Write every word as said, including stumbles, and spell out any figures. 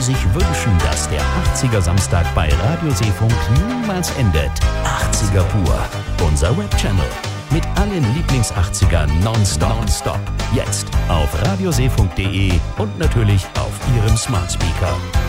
die sich wünschen, dass der achtziger Samstag bei Radio Seefunk niemals endet. achtziger pur, unser Webchannel. Mit allen Lieblings-achtzigern nonstop. nonstop. Jetzt auf radioseefunk punkt de und natürlich auf Ihrem Smart Speaker.